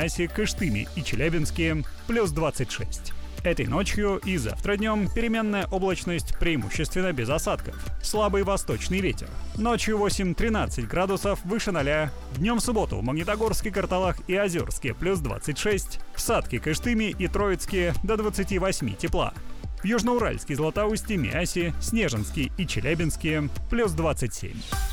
Тимиасе, Кыштыме и Челябинске – плюс 26. Этой ночью и завтра днем переменная облачность, преимущественно без осадков. Слабый восточный ветер. Ночью 8-13 градусов выше 0. Днем в субботу в Магнитогорске, Карталах и Озерске плюс 26. В Сатке, Кыштыме и Троицке до 28 тепла. В Южноуральске, Златоусте, Миасе, Снежинске и Челябинске плюс 27.